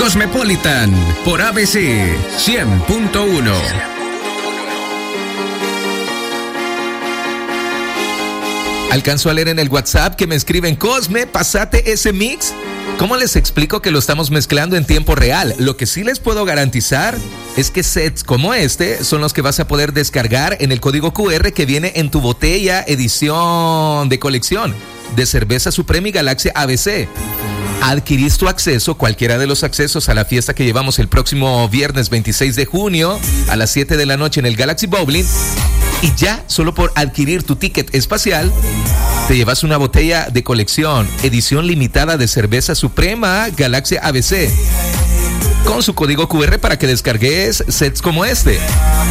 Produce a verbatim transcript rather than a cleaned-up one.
Cosmopolitan por A B C cien punto uno. Alcanzo a leer en el WhatsApp que me escriben: Cosme, pasate ese mix. ¿Cómo les explico que lo estamos mezclando en tiempo real? Lo que sí les puedo garantizar es que sets como este son los que vas a poder descargar en el código Q R que viene en tu botella edición de colección de Cerveza Suprema y Galaxia A B C. Adquirís tu acceso, cualquiera de los accesos a la fiesta que llevamos el próximo viernes veintiséis de junio a las siete de la noche en el Galaxy Bowling, y ya solo por adquirir tu ticket espacial te llevas una botella de colección edición limitada de Cerveza Suprema Galaxia A B C con su código Q R para que descargues sets como este.